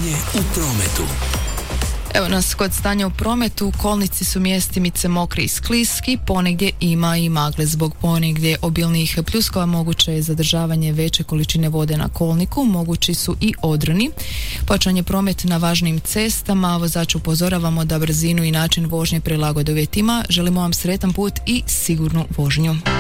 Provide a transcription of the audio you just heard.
Stanje u prometu. Evo nas kod stanja u prometu. Kolnici su mjestimice mokri i skliski, ponegdje ima i magle. Zbog ponegdje obilnijih pljuskova moguće je zadržavanje veće količine vode na kolniku, mogući su i odroni. Pojačan je promet na važnim cestama, vozač upozoravamo da brzinu i način vožnje prilagode uvjetima. Želimo vam sretan put i sigurnu vožnju.